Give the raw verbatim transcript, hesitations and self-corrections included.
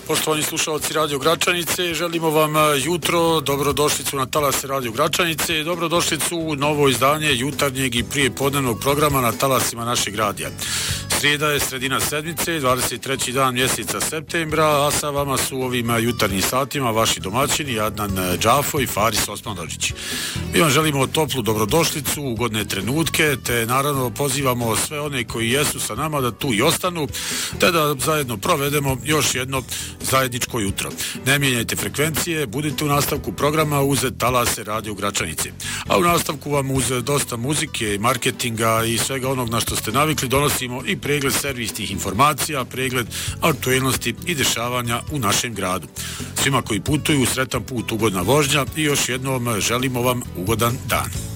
Poštovani slušalci Radio Gračanice, želimo vam jutro, dobrodošlicu na talase Radio Gračanice, dobrodošlicu u novo izdanje jutarnjeg i prijepodnevnog programa na talasima našeg radija. Srijeda je sredina sedmice, dvadeset treći dan mjeseca septembra, a sa vama su ovim jutarnjim satima vaši domaćini Adnan Džafo i Faris Osmanović. Mi vam želimo toplu dobrodošlicu, ugodne trenutke, te naravno pozivamo sve one koji jesu sa nama da tu i ostanu, te da zajedno provedemo još jedno zajedničko jutro. Ne mijenjajte frekvencije, budite u nastavku programa uz talase Radio Gračanice. A u nastavku vam uz dosta muzike, marketinga i svega onog na što ste navikli donosimo i pregled servisnih informacija, pregled aktuelnosti i dešavanja u našem gradu. Svima koji putuju, sretan put, ugodna vožnja i još jednom želimo vam ugodan dan.